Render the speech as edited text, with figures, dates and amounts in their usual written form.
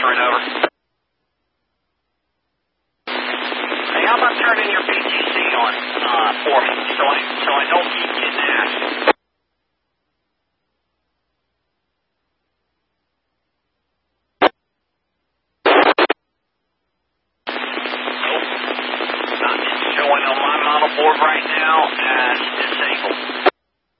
Trent, over. Hey, how about turning your PTC on for me so I don't keep getting asked? Nope. Not showing on my model board right now as disabled.